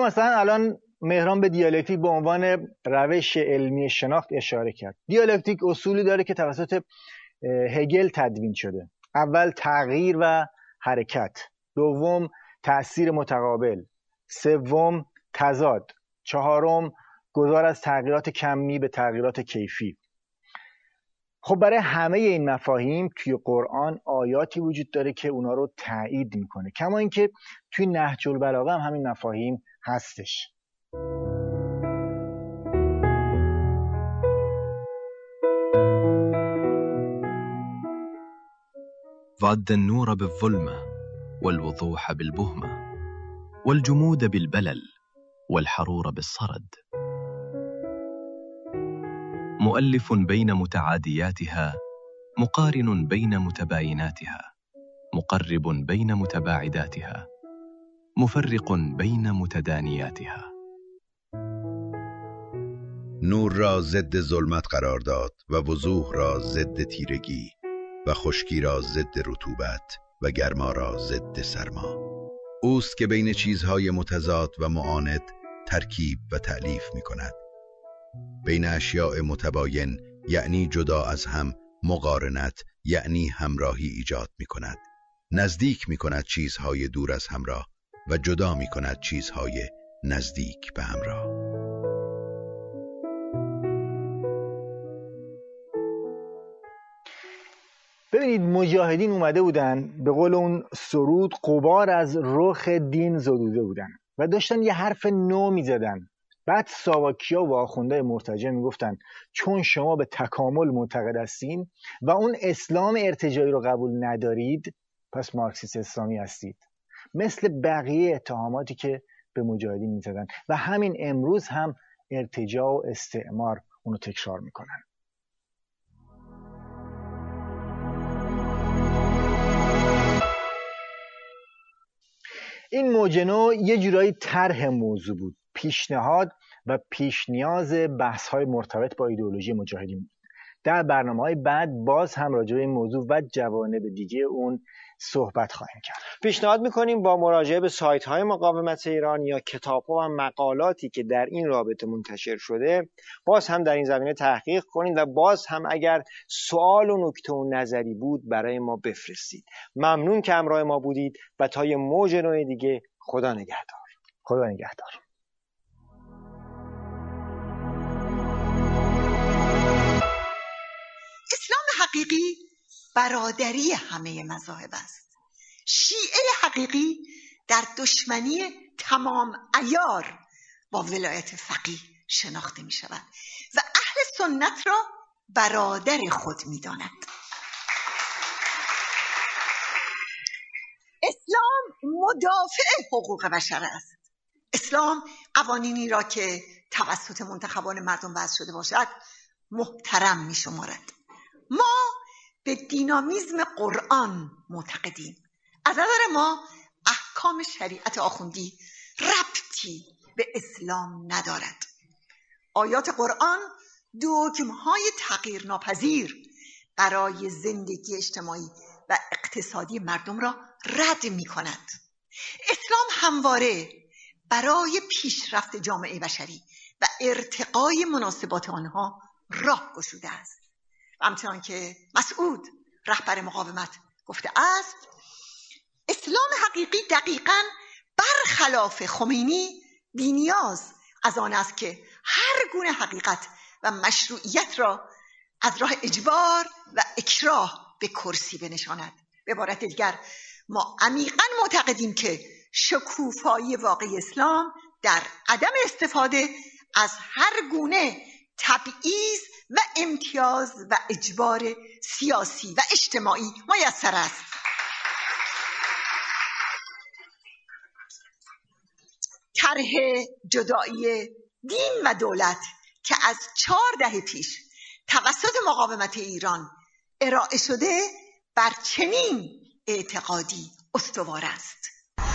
مثلا الان مهران به دیالکتیک به عنوان روش علمی شناخت اشاره کرد. دیالکتیک اصولی داره که توسط هگل تدوین شده. اول تغییر و حرکت، دوم تأثیر متقابل، سوم تضاد، چهارم گذار از تغییرات کمی به تغییرات کیفی. خب برای همه این مفاهیم توی قرآن آیاتی وجود داره که اونا رو تایید میکنه، کما اینکه توی نهج البلاغه هم همین مفاهیم هستش. وعد النور بالظلمة والوضوح بالبهمة والجمود بالبلل والحرور بالصرد، مؤلف بين متعادياتها، مقارن بين متبايناتها، مقرب بين متباعداتها، مفرق بين متدانياتها. نور را ضد ظلمت قرار داد و وضوح را ضد تیرگی و خشکی را ضد رطوبت و گرما را ضد سرما. اوست که بین چیزهای متضاد و معاند ترکیب و تألیف می کند. بین اشیاء متباین یعنی جدا از هم مقارنت یعنی همراهی ایجاد می کند. نزدیک می کند چیزهای دور از همراه و جدا می کند چیزهای نزدیک به همراه. ببینید مجاهدین اومده بودن، به قول اون سرود، غبار از رخ دین زدوده بودن و داشتن یه حرف نو میزدن. بعد ساواکیا و آخوندهای مرتجع میگفتن چون شما به تکامل معتقد هستین و اون اسلام ارتجاعی رو قبول ندارید، پس مارکسیست اسلامی هستید، مثل بقیه اتهاماتی که به مجاهدین میزدن و همین امروز هم ارتجاع و استعمار اونو تکرار میکنن. این موج نو یه جورایی طرح موضوع بود، پیشنهاد و پیش نیاز بحث‌های مرتبط با ایدئولوژی مجاهدین بود. در برنامه‌های بعد باز هم راجع به این موضوع و جوانب دیگه اون صحبت خواهیم کرد. پیشنهاد می‌کنیم با مراجعه به سایت‌های مقاومت ایران یا کتاب‌ها و مقالاتی که در این رابطه منتشر شده باز هم در این زمینه تحقیق کنید و باز هم اگر سوال و نکته و نظری بود برای ما بفرستید. ممنون که همراه ما بودید و تا یه موج نو دیگه خدا نگهدار. خدا نگهدار. اسلام حقیقی برادری همه مذاهب است. شیعه حقیقی در دشمنی تمام عیار با ولایت فقیه شناخته می شود و اهل سنت را برادر خود می داند. اسلام مدافع حقوق بشر است. اسلام قوانینی را که توسط منتخبان مردم وضع شده باشد محترم می شمارد. ما به دینامیزم قرآن معتقدیم. از نظر ما احکام شریعت آخوندی ربطی به اسلام ندارد. آیات قرآن دگم‌های تغییر ناپذیر برای زندگی اجتماعی و اقتصادی مردم را رد می کند. اسلام همواره برای پیشرفت جامعه بشری و ارتقای مناسبات آنها راه گشوده است. همچنان که مسعود رهبر مقاومت گفته است، اسلام حقیقی دقیقاً برخلاف خمینی بی‌نیاز از آن است که هر گونه حقیقت و مشروعیت را از راه اجبار و اکراه به کرسی بنشاند. به عبارت دیگر ما عمیقاً معتقدیم که شکوفایی واقعی اسلام در عدم استفاده از هر گونه تبعیض و امتیاز و اجبار سیاسی و اجتماعی میسر است. طرح جدایی دین و دولت که از 4 دهه پیش توسط مقاومت ایران ارائه شده بر چنین اعتقادی استوار است.